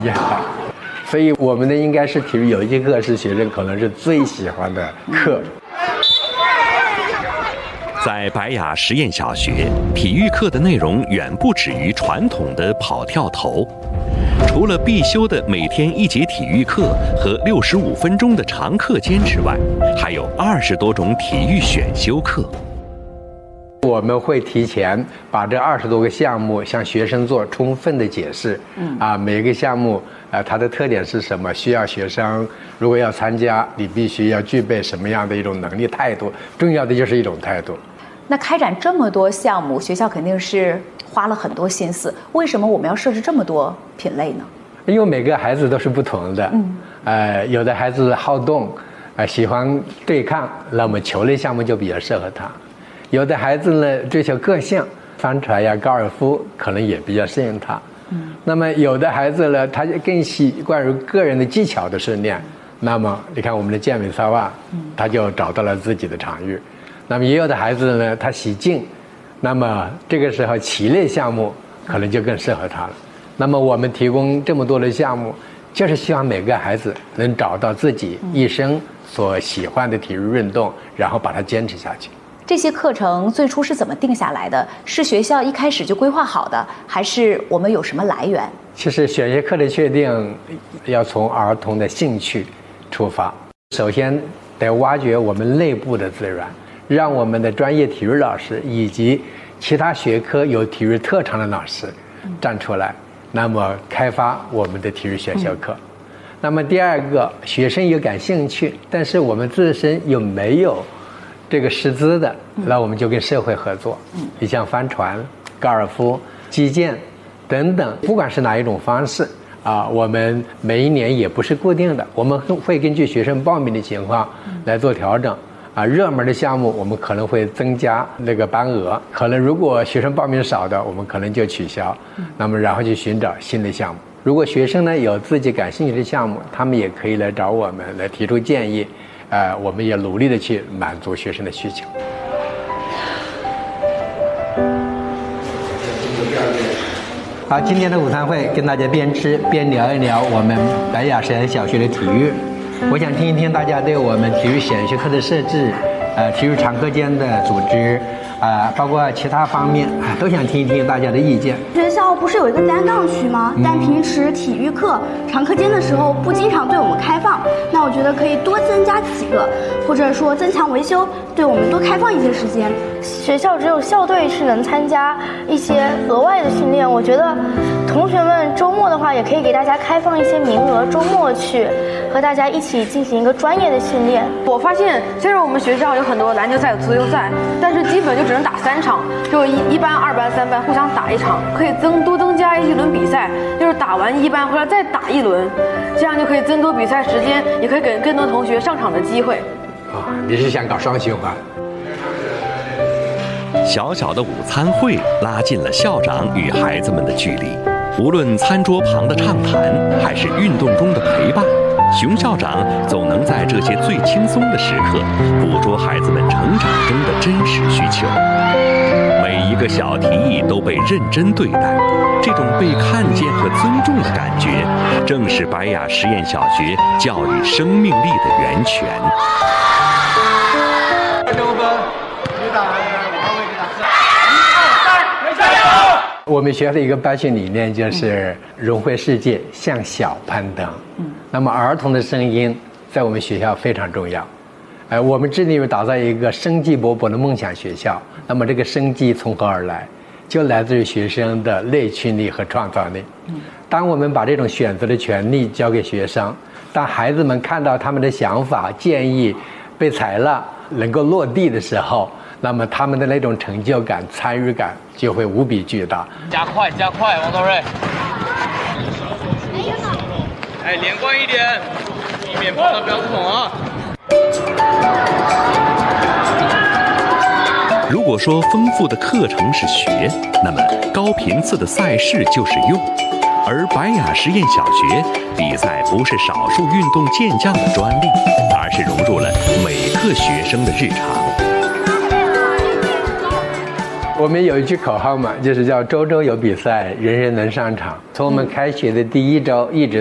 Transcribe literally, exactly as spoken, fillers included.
也好。所以我们呢，应该是体育有一节课是学生可能是最喜欢的课。 在白雅实验小学，体育课的内容远不止于传统的跑跳投。除了必修的每天一节体育课和六十五分钟的长课间之外，还有二十多种体育选修课。 我们会提前把这二十多个项目向学生做充分的解释。嗯啊，每个项目啊，它的特点是什么？需要学生如果要参加，你必须要具备什么样的一种能力态度？重要的就是一种态度。 那开展这么多项目，学校肯定是花了很多心思。为什么我们要设置这么多品类呢？ 因为每个孩子都是不同的。嗯，呃，有的孩子好动，呃，喜欢对抗，那么球类项目就比较适合他。有的孩子呢追求各项，帆船呀、高尔夫可能也比较适应他。嗯，那么有的孩子呢，他更习惯于个人的技巧的训练。那么你看我们的健美操啊，他就找到了自己的场域。那么也有的孩子呢，他喜静，那么这个时候棋类项目可能就更适合他了。那么我们提供这么多的项目，就是希望每个孩子能找到自己一生所喜欢的体育运动，然后把它坚持下去。 这些课程最初是怎么定下来的？是学校一开始就规划好的，还是我们有什么来源？ 其实选修课的确定要从儿童的兴趣出发，首先得挖掘我们内部的资源，让我们的专业体育老师以及其他学科有体育特长的老师站出来，那么开发我们的体育选修课。那么第二个，学生又感兴趣，但是我们自身又没有这个师资的，那我们就跟社会合作。你像帆船、高尔夫、击剑等等，不管是哪一种方式啊，我们每一年也不是固定的，我们会根据学生报名的情况来做调整。啊，热门的项目我们可能会增加那个班额，可能如果学生报名少的，我们可能就取消。那么然后去寻找新的项目。如果学生呢有自己感兴趣的项目，他们也可以来找我们来提出建议，呃，我们也努力的去满足学生的需求。好，今天的午餐会跟大家边吃边聊一聊我们白雅实验小学的体育。我想听一听大家对我们体育选修课的设置，呃，体育长课间的组织，啊、呃，包括其他方面啊，都想听一听大家的意见。 学校不是有一个单杠区吗？但平时体育课、长课间的时候不经常对我们开放，那我觉得可以多增加几个，或者说增强维修，对我们多开放一些时间。 学校只有校队是能参加一些额外的训练，我觉得同学们周末的话也可以给大家开放一些名额，周末去和大家一起进行一个专业的训练。 我发现虽然我们学校有很多篮球赛、有足球赛，但是基本就只能打三场，就是一一班、二班、三班互相打一场，可以增多增加一轮比赛，就是打完一班回来再打一轮，这样就可以增多比赛时间，也可以给更多同学上场的机会。 啊，你是想搞双循环？ 小小的午餐会拉近了校长与孩子们的距离，无论餐桌旁的畅谈，还是运动中的陪伴，熊校长总能在这些最轻松的时刻，捕捉孩子们成长中的真实需求。每一个小提议都被认真对待，这种被看见和尊重的感觉，正是白雅实验小学教育生命力的源泉。 我们学校的一个办学理念就是融汇世界，向小攀登。嗯，那么儿童的声音在我们学校非常重要。呃，我们致力于打造一个生机勃勃的梦想学校。那么这个生机从何而来？就来自于学生的内驱力和创造力。嗯，当我们把这种选择的权利交给学生，当孩子们看到他们的想法、建议被采纳，能够落地的时候，那么他们的那种成就感、参与感就会无比巨大。 加快，加快，王道瑞。哎，连贯一点，避免跑得不要猛啊。 如果说丰富的课程是学，那么高频次的赛事就是用。而白雅实验小学比赛不是少数运动健将的专利，而是融入了每个学生的日常。 我们有一句口号嘛，就是叫周周有比赛，人人能上场。从我们开学的第一周一直